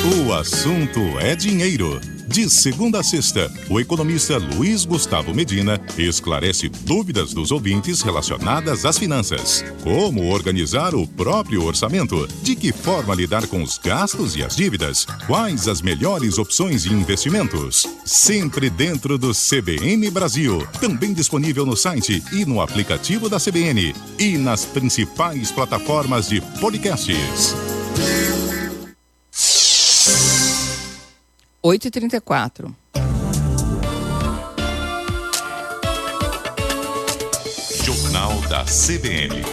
O assunto é dinheiro. De segunda a sexta, o economista Luiz Gustavo Medina esclarece dúvidas dos ouvintes relacionadas às finanças. Como organizar o próprio orçamento? De que forma lidar com os gastos e as dívidas? Quais as melhores opções de investimentos? Sempre dentro do CBN Brasil. Também disponível no site e no aplicativo da CBN. E nas principais plataformas de podcasts. 8h34. Jornal da CBN.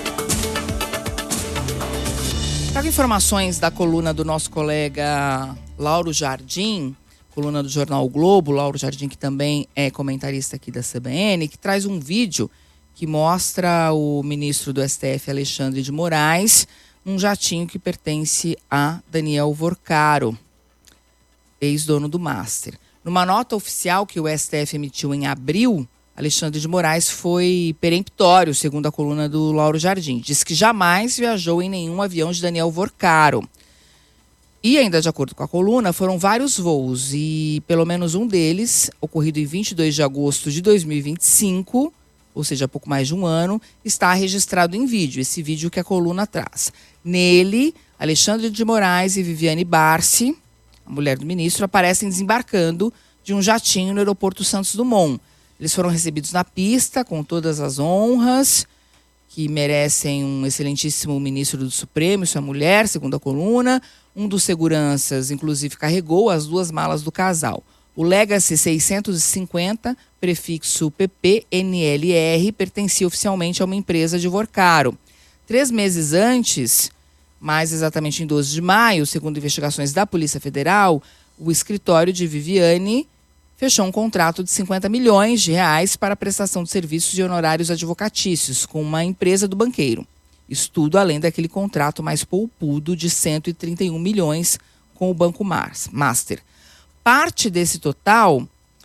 Trago informações da coluna do nosso colega Lauro Jardim, coluna do jornal O Globo. Lauro Jardim, que também é comentarista aqui da CBN, que traz um vídeo que mostra o ministro do STF, Alexandre de Moraes, um jatinho que pertence a Daniel Vorcaro, ex-dono do Master. Numa nota oficial que o STF emitiu em abril, Alexandre de Moraes foi peremptório, segundo a coluna do Lauro Jardim. Diz que jamais viajou em nenhum avião de Daniel Vorcaro. E ainda de acordo com a coluna, foram vários voos e pelo menos um deles, ocorrido em 22 de agosto de 2025, ou seja, há pouco mais de um ano, está registrado em vídeo, esse vídeo que a coluna traz. Nele, Alexandre de Moraes e Viviane Barsi, a mulher do ministro, aparecem desembarcando de um jatinho no aeroporto Santos Dumont. Eles foram recebidos na pista com todas as honras que merecem um excelentíssimo ministro do Supremo e sua mulher, segundo a coluna. Um dos seguranças, inclusive, carregou as duas malas do casal. O Legacy 650, prefixo PPNLR, pertencia oficialmente a uma empresa de Vorcaro. 3 meses antes, mais exatamente em 12 de maio, segundo investigações da Polícia Federal, o escritório de Viviane fechou um contrato de 50 milhões de reais para a prestação de serviços e honorários advocatícios com uma empresa do banqueiro. Isso tudo além daquele contrato mais poupudo de 131 milhões com o Banco Master. Parte desse total,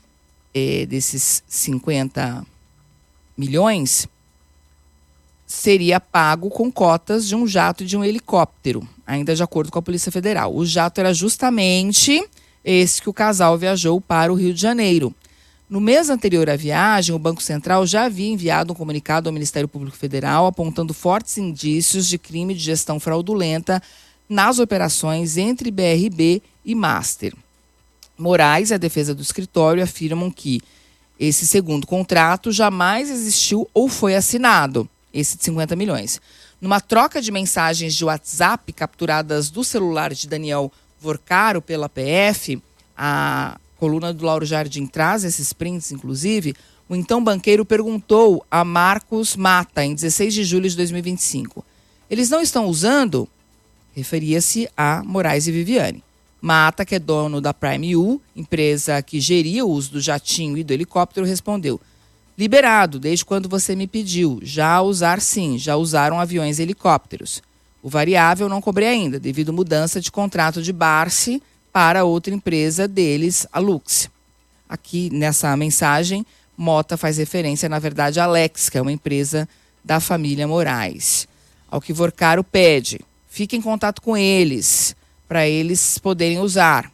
desses 50 milhões, seria pago com cotas de um jato e de um helicóptero, ainda de acordo com a Polícia Federal. O jato era justamente esse que o casal viajou para o Rio de Janeiro. No mês anterior à viagem, o Banco Central já havia enviado um comunicado ao Ministério Público Federal apontando fortes indícios de crime de gestão fraudulenta nas operações entre BRB e Master. Moraes e a defesa do escritório afirmam que esse segundo contrato jamais existiu ou foi assinado, esse de 50 milhões. Numa troca de mensagens de WhatsApp capturadas do celular de Daniel Vorcaro pela PF, a coluna do Lauro Jardim traz esses prints, inclusive, o então banqueiro perguntou a Marcos Mata, em 16 de julho de 2025. Eles não estão usando? Referia-se a Moraes e Viviane. Mata, que é dono da Prime U, empresa que geria o uso do jatinho e do helicóptero, respondeu: liberado, desde quando você me pediu. Já usar sim, já usaram aviões e helicópteros. O variável não cobrei ainda, devido à mudança de contrato de Barsi para outra empresa deles, a Lux. Aqui nessa mensagem, Mota faz referência, na verdade, a Alex, que é uma empresa da família Moraes. Ao que Vorcaro pede, fique em contato com eles, para eles poderem usar.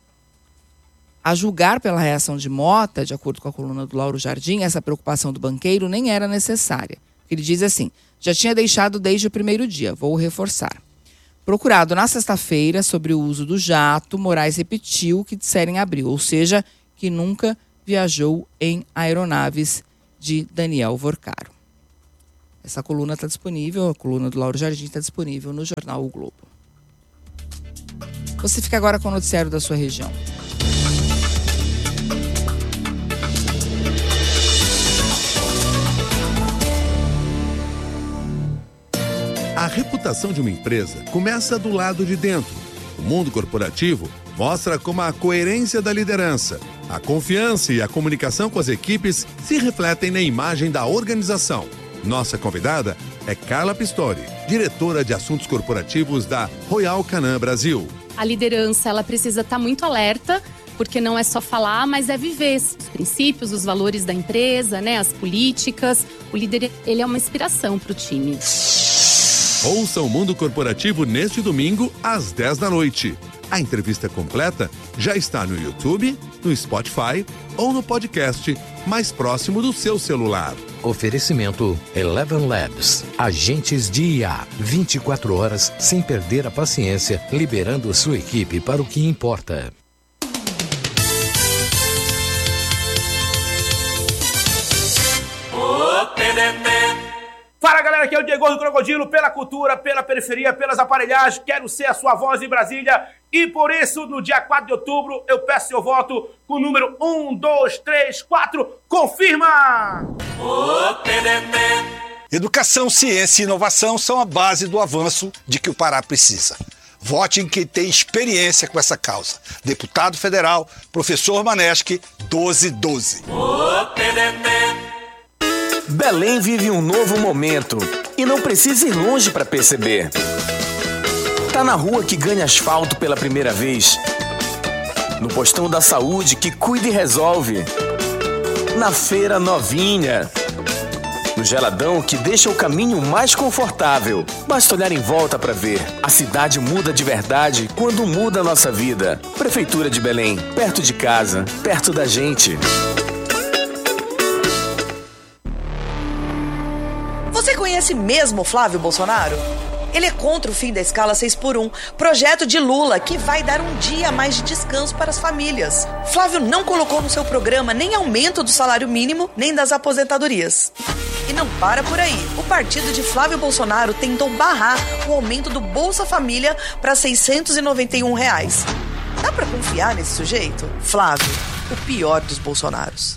A julgar pela reação de Mota, de acordo com a coluna do Lauro Jardim, essa preocupação do banqueiro nem era necessária. Ele diz assim: já tinha deixado desde o primeiro dia, vou reforçar. Procurado na sexta-feira sobre o uso do jato, Moraes repetiu o que dissera em abril, ou seja, que nunca viajou em aeronaves de Daniel Vorcaro. Essa coluna está disponível, a coluna do Lauro Jardim está disponível no jornal O Globo. Você fica agora com o noticiário da sua região. A reputação de uma empresa começa do lado de dentro. O mundo corporativo mostra como a coerência da liderança, a confiança e a comunicação com as equipes se refletem na imagem da organização. Nossa convidada é Carla Pistori, diretora de assuntos corporativos da Royal Canin Brasil. A liderança, ela precisa estar muito alerta, porque não é só falar, mas é viver os princípios, os valores da empresa, né, as políticas. O líder, ele é uma inspiração para o time. Ouça o Mundo Corporativo neste domingo, às 10 da noite. A entrevista completa já está no YouTube, no Spotify ou no podcast mais próximo do seu celular. Oferecimento Eleven Labs. Agentes de IA. 24 horas sem perder a paciência, liberando sua equipe para o que importa. Fala galera, aqui é o Diego do Crocodilo, pela cultura, pela periferia, pelas aparelhagens, quero ser a sua voz em Brasília e por isso no dia 4 de outubro eu peço seu voto com o número 1, 2, 3, 4, confirma! Educação, ciência e inovação são a base do avanço de que o Pará precisa. Vote em quem tem experiência com essa causa. Deputado Federal, Professor Maneschi, 1212. Belém vive um novo momento e não precisa ir longe para perceber. Tá na rua que ganha asfalto pela primeira vez, no postão da saúde que cuida e resolve, na feira novinha, no geladão que deixa o caminho mais confortável. Basta olhar em volta para ver. A cidade muda de verdade quando muda a nossa vida. Prefeitura de Belém, perto de casa, perto da gente. Você conhece mesmo Flávio Bolsonaro? Ele é contra o fim da escala 6x1, projeto de Lula que vai dar um dia a mais de descanso para as famílias. Flávio não colocou no seu programa nem aumento do salário mínimo, nem das aposentadorias. E não para por aí. O partido de Flávio Bolsonaro tentou barrar o aumento do Bolsa Família para R$ 691. Dá pra confiar nesse sujeito? Flávio, o pior dos Bolsonaros.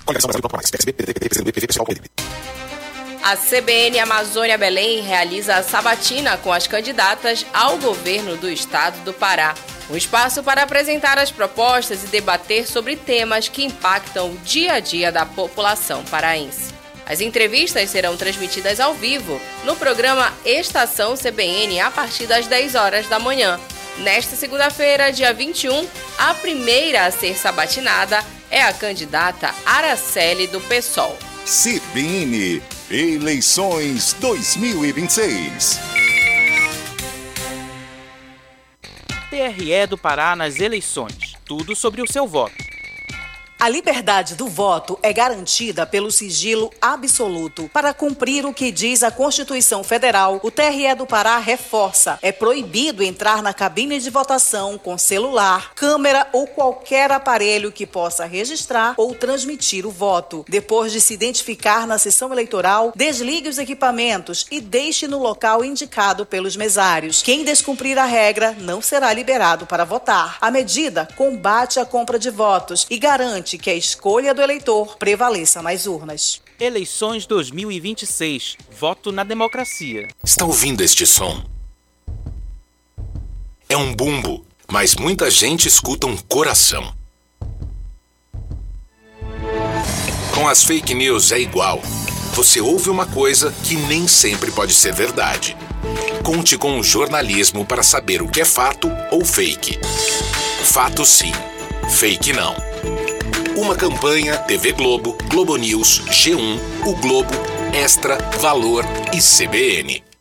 A CBN Amazônia Belém realiza a sabatina com as candidatas ao governo do estado do Pará. Um espaço para apresentar as propostas e debater sobre temas que impactam o dia a dia da população paraense. As entrevistas serão transmitidas ao vivo no programa Estação CBN a partir das 10 horas da manhã. Nesta segunda-feira, dia 21, a primeira a ser sabatinada é a candidata Araceli do PSOL. CBN Eleições 2026. TRE do Pará nas eleições. Tudo sobre o seu voto. A liberdade do voto é garantida pelo sigilo absoluto. Para cumprir o que diz a Constituição Federal, o TRE do Pará reforça: é proibido entrar na cabine de votação com celular, câmera ou qualquer aparelho que possa registrar ou transmitir o voto. Depois de se identificar na sessão eleitoral, desligue os equipamentos e deixe no local indicado pelos mesários. Quem descumprir a regra não será liberado para votar. A medida combate a compra de votos e garante que a escolha do eleitor prevaleça nas urnas. Eleições 2026. Voto na democracia. Está ouvindo este som? É um bumbo, mas muita gente escuta um coração. Com as fake news é igual. Você ouve uma coisa que nem sempre pode ser verdade. Conte com o jornalismo para saber o que é fato ou fake. Fato sim, fake não. Uma campanha TV Globo, Globo News, G1, O Globo, Extra, Valor e CBN.